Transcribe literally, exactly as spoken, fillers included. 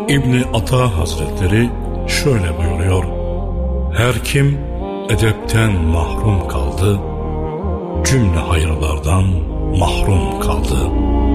İbn Ata Hazretleri şöyle buyuruyor: her kim edepten mahrum kaldı, cümle hayırlardan mahrum kaldı.